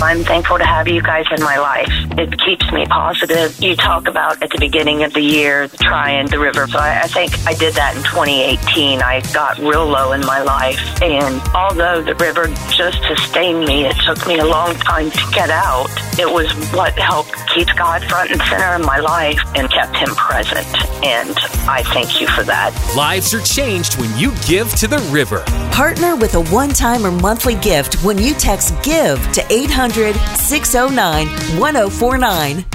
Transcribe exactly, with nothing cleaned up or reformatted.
I'm thankful to have you guys in my life. It keeps me positive. You talk about at the beginning of the year trying the river. So I, I think I did that in twenty eighteen. I got real low in my life. And although the river just sustained me, it took me a long time to get out. It was what helped keep God front and center in my life and kept him present. And I thank you for that. Lives are changed when you give to the river. Partner with a one-time or monthly gift when you text GIVE to eight hundred, six oh nine, one oh four nine.